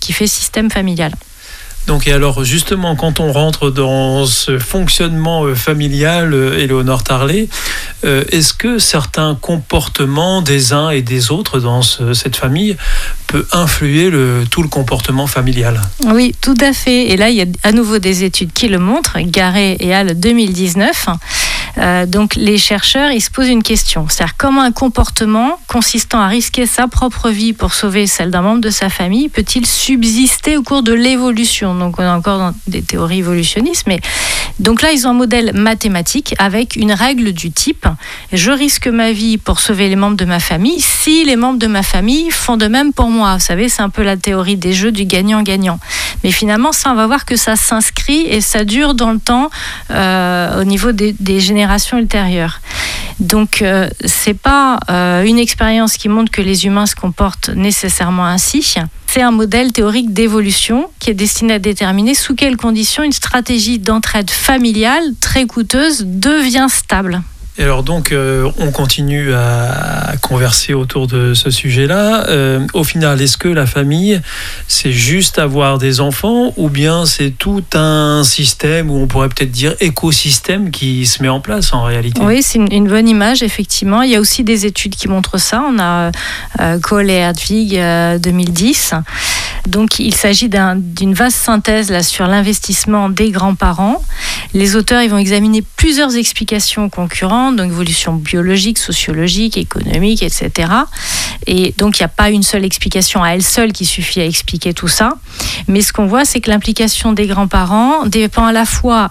qui fait système familial. Donc, et alors justement, quand on rentre dans ce fonctionnement familial, Éléonore Tarlet, est-ce que certains comportements des uns et des autres dans cette famille peut influer tout le comportement familial? Oui, tout à fait. Et là, il y a à nouveau des études qui le montrent, Garet et al. 2019. Donc les chercheurs, ils se posent une question, c'est-à-dire comment un comportement consistant à risquer sa propre vie pour sauver celle d'un membre de sa famille peut-il subsister au cours de l'évolution? Donc on est encore dans des théories évolutionnistes, mais donc là ils ont un modèle mathématique avec une règle du type je risque ma vie pour sauver les membres de ma famille si les membres de ma famille font de même pour moi. Vous savez, c'est un peu la théorie des jeux du gagnant-gagnant. Mais finalement, ça, on va voir que ça s'inscrit et ça dure dans le temps au niveau des générations ultérieures. Donc, c'est pas une expérience qui montre que les humains se comportent nécessairement ainsi. C'est un modèle théorique d'évolution qui est destiné à déterminer sous quelles conditions une stratégie d'entraide familiale très coûteuse devient stable. Et alors donc, on continue à converser autour de ce sujet-là. Au final, est-ce que la famille, c'est juste avoir des enfants ou bien c'est tout un système, ou on pourrait peut-être dire écosystème qui se met en place en réalité? Oui, c'est une bonne image, effectivement. Il y a aussi des études qui montrent ça. On a Kohl et Erdvig 2010. Donc, il s'agit d'une vaste synthèse là, sur l'investissement des grands-parents. Les auteurs ils vont examiner plusieurs explications concurrentes, donc évolution biologique, sociologique, économique, etc. Et donc, il n'y a pas une seule explication à elle seule qui suffit à expliquer tout ça. Mais ce qu'on voit, c'est que l'implication des grands-parents dépend à la fois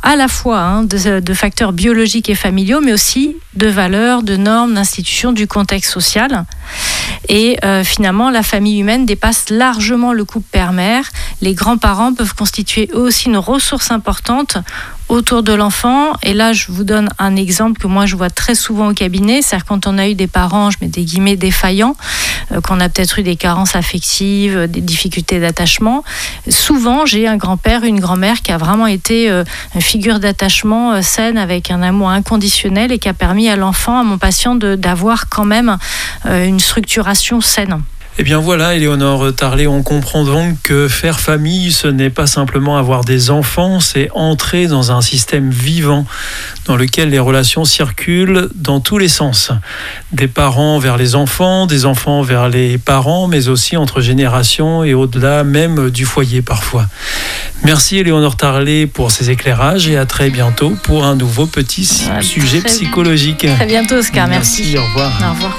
de facteurs biologiques et familiaux, mais aussi de valeurs, de normes, d'institutions, du contexte social. Et finalement, la famille humaine dépasse largement le couple père-mère. Les grands-parents peuvent constituer eux aussi une ressource importante autour de l'enfant. Et là, je vous donne un exemple que moi, je vois très souvent au cabinet. C'est-à-dire quand on a eu des parents, je mets des guillemets, défaillants, qu'on a peut-être eu des carences affectives, des difficultés d'attachement. Souvent, j'ai un grand-père, une grand-mère qui a vraiment été une figure d'attachement saine avec un amour inconditionnel et qui a permis à l'enfant, à mon patient, d'avoir quand même une structuration saine. Eh bien voilà, Éléonore Tarlet, on comprend donc que faire famille, ce n'est pas simplement avoir des enfants, c'est entrer dans un système vivant dans lequel les relations circulent dans tous les sens. Des parents vers les enfants, des enfants vers les parents, mais aussi entre générations et au-delà même du foyer parfois. Merci Éléonore Tarlet pour ces éclairages et à très bientôt pour un nouveau petit sujet psychologique. Très bientôt Oscar, merci. Au revoir. Au revoir.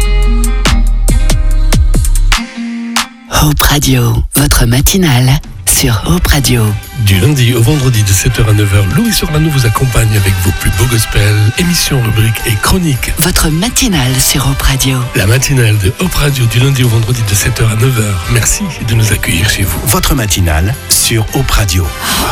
Hope Radio, votre matinale sur Hope Radio. Du lundi au vendredi de 7h à 9h, Louis Sorlano vous accompagne avec vos plus beaux gospels, émissions, rubriques et chroniques. Votre matinale sur Hope Radio. La matinale de Hope Radio du lundi au vendredi de 7h à 9h. Merci de nous accueillir chez vous. Votre matinale sur Hope Radio.